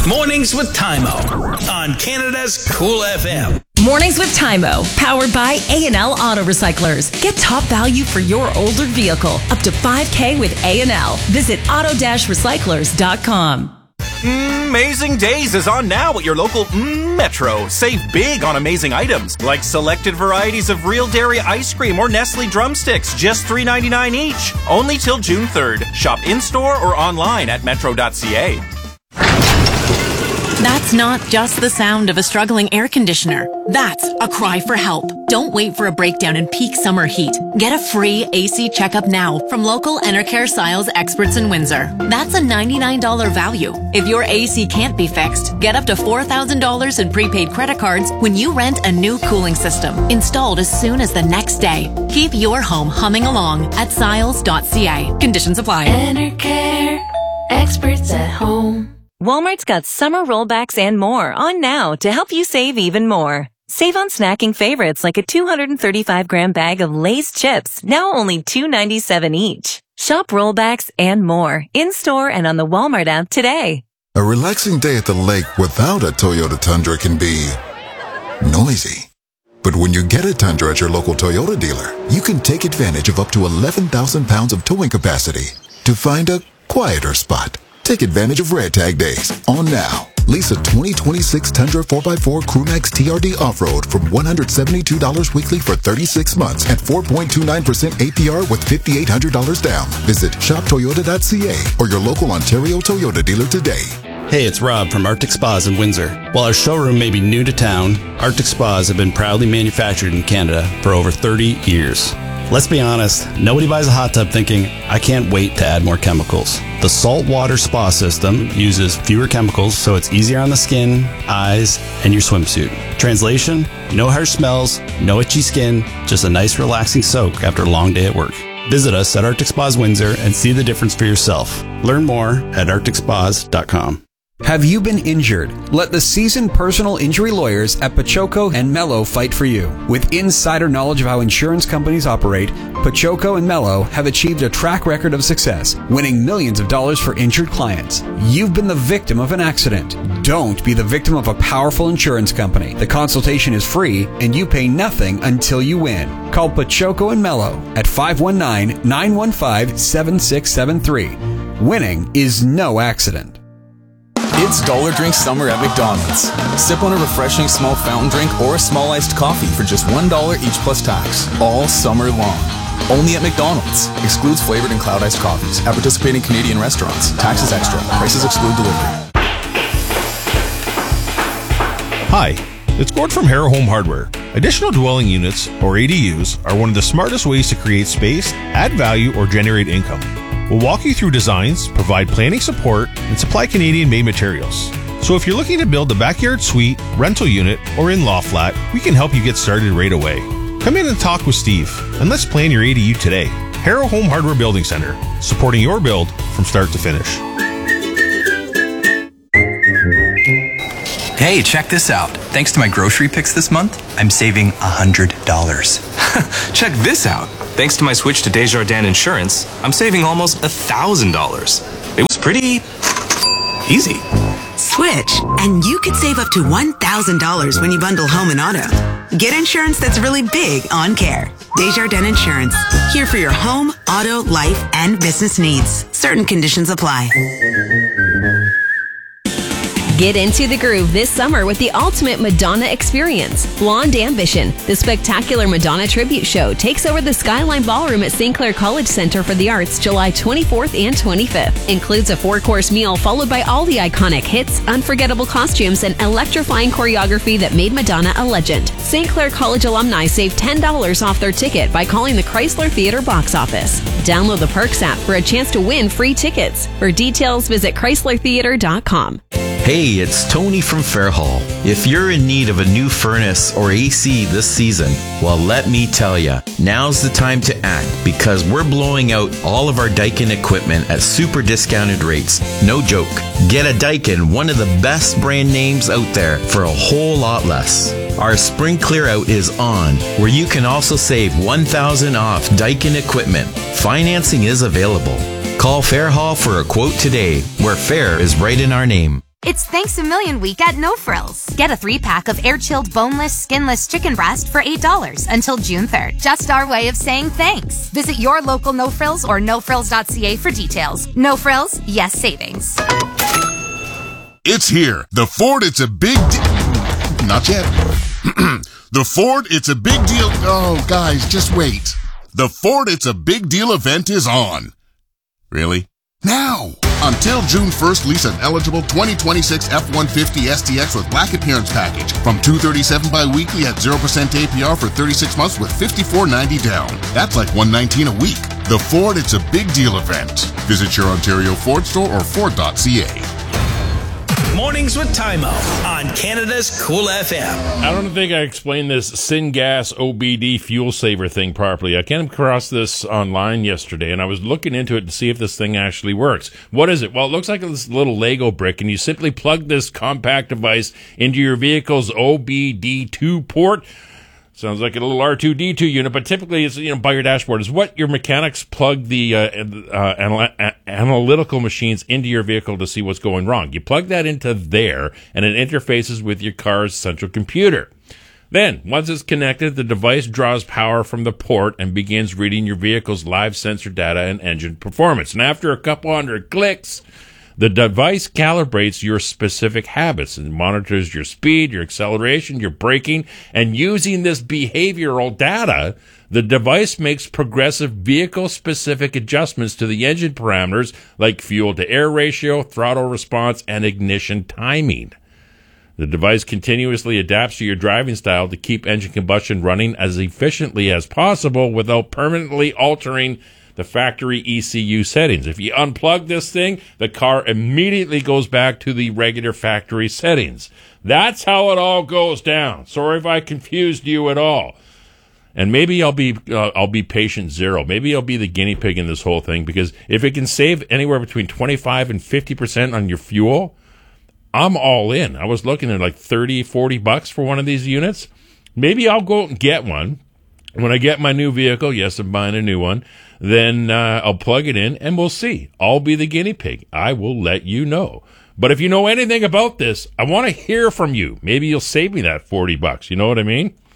Mornings with Tymo on Canada's Cool FM. Mornings with Tymo, powered by A&L Auto Recyclers. Get top value for your older vehicle, up to $5,000 with A&L. Visit auto-recyclers.com. Amazing Days is on now at your local Metro. Save big on amazing items, like selected varieties of Real Dairy ice cream or Nestle drumsticks, just $3.99 each. Only till June 3rd. Shop in-store or online at metro.ca. That's not just the sound of a struggling air conditioner. That's a cry for help. Don't wait for a breakdown in peak summer heat. Get a free AC checkup now from local Enercare Siles experts in Windsor. That's a $99 value. If your AC can't be fixed, get up to $4,000 in prepaid credit cards when you rent a new cooling system, installed as soon as the next day. Keep your home humming along at siles.ca. Conditions apply. Enercare, experts at home. Walmart's got summer rollbacks and more on now to help you save even more. Save on snacking favorites like a 235-gram bag of Lay's chips, now only $2.97 each. Shop rollbacks and more in-store and on the Walmart app today. A relaxing day at the lake without a Toyota Tundra can be noisy. But when you get a Tundra at your local Toyota dealer, you can take advantage of up to 11,000 pounds of towing capacity to find a quieter spot. Take advantage of Red Tag Days on now. Lease a 2026 Tundra 4x4 Crewmax TRD Off-Road from $172 weekly for 36 months at 4.29% APR with $5,800 down. Visit shoptoyota.ca or your local Ontario Toyota dealer today. Hey, it's Rob from Arctic Spas in Windsor. While our showroom may be new to town, Arctic Spas have been proudly manufactured in Canada for over 30 years. Let's be honest, nobody buys a hot tub thinking, I can't wait to add more chemicals. The saltwater spa system uses fewer chemicals, so it's easier on the skin, eyes, and your swimsuit. Translation, no harsh smells, no itchy skin, just a nice relaxing soak after a long day at work. Visit us at Arctic Spas Windsor and see the difference for yourself. Learn more at arcticspas.com. Have you been injured? Let the seasoned personal injury lawyers at Pachoco and Mello fight for you. With insider knowledge of how insurance companies operate, Pachoco and Mello have achieved a track record of success, winning millions of dollars for injured clients. You've been the victim of an accident. Don't be the victim of a powerful insurance company. The consultation is free and you pay nothing until you win. Call Pachoco and Mello at 519-915-7673. Winning is no accident. It's Dollar Drink Summer at McDonald's. Sip on a refreshing small fountain drink or a small iced coffee for just $1 each plus tax, all summer long. Only at McDonald's. Excludes flavored and cloud iced coffees at participating Canadian restaurants. Taxes extra. Prices exclude delivery. Hi, it's Gord from Harrow Home Hardware. Additional dwelling units, or ADUs, are one of the smartest ways to create space, add value, or generate income. We'll walk you through designs, provide planning support, and supply Canadian-made materials. So if you're looking to build a backyard suite, rental unit, or in-law flat, we can help you get started right away. Come in and talk with Steve, and let's plan your ADU today. Harrow Home Hardware Building Center, supporting your build from start to finish. Hey, check this out. Thanks to my grocery picks this month, I'm saving $100. Check this out. Thanks to my switch to Desjardins Insurance, I'm saving almost $1,000. It was pretty easy. Switch, and you could save up to $1,000 when you bundle home and auto. Get insurance that's really big on care. Desjardins Insurance, here for your home, auto, life, and business needs. Certain conditions apply. Get into the groove this summer with the ultimate Madonna experience, Blonde Ambition. The spectacular Madonna tribute show takes over the Skyline Ballroom at St. Clair College Center for the Arts July 24th and 25th. Includes a 4-course meal followed by all the iconic hits, unforgettable costumes, and electrifying choreography that made Madonna a legend. St. Clair College alumni save $10 off their ticket by calling the Chrysler Theatre box office. Download the Perks app for a chance to win free tickets. For details, visit chryslertheatre.com. Hey, it's Tony from Fairhall. If you're in need of a new furnace or AC this season, well, let me tell ya, now's the time to act because we're blowing out all of our Daikin equipment at super discounted rates. No joke. Get a Daikin, one of the best brand names out there, for a whole lot less. Our spring clear out is on, where you can also save $1,000 off Daikin equipment. Financing is available. Call Fairhall for a quote today, where fair is right in our name. It's Thanks a Million week at No Frills. Get a 3-pack of air-chilled, boneless, skinless chicken breast for $8 until June 3rd. Just our way of saying thanks. Visit your local No Frills or nofrills.ca for details. No Frills, yes savings. It's here. The Ford It's a Big Deal. Not yet. The Ford It's a Big Deal. Oh, guys, just wait. The Ford It's a Big Deal event is on. Really? Now! Until June 1st, lease an eligible 2026 F-150 STX with Black Appearance Package from $237 bi-weekly at 0% APR for 36 months with $54.90 down. That's like $119 a week. The Ford It's a Big Deal event. Visit your Ontario Ford store or Ford.ca. Mornings with Timo on Canada's Cool FM. I don't think I explained this Syngas OBD fuel saver thing properly. I came across this online yesterday, and I was looking into it to see if this thing actually works. What is it? Well, it looks like this little Lego brick, and you simply plug this compact device into your vehicle's OBD2 port. Sounds like a little R2-D2 unit, but typically it's, by your dashboard. Is what your mechanics plug the analytical machines into your vehicle to see what's going wrong. You plug that into there, and it interfaces with your car's central computer. Then, once it's connected, the device draws power from the port and begins reading your vehicle's live sensor data and engine performance. And after a couple hundred clicks, the device calibrates your specific habits and monitors your speed, your acceleration, your braking, and using this behavioral data, the device makes progressive vehicle-specific adjustments to the engine parameters like fuel-to-air ratio, throttle response, and ignition timing. The device continuously adapts to your driving style to keep engine combustion running as efficiently as possible without permanently altering the factory ECU settings. If you unplug this thing, the car immediately goes back to the regular factory settings. That's how it all goes down. Sorry if I confused you at all. And maybe I'll be patient zero. Maybe I'll be the guinea pig in this whole thing, because if it can save anywhere between 25 and 50% on your fuel, I'm all in. I was looking at like $30-$40 for one of these units. Maybe I'll go out and get one. When I get my new vehicle, yes, I'm buying a new one, then I'll plug it in and we'll see. I'll be the guinea pig. I will let you know. But if you know anything about this, I want to hear from you. Maybe you'll save me that $40. You know what I mean?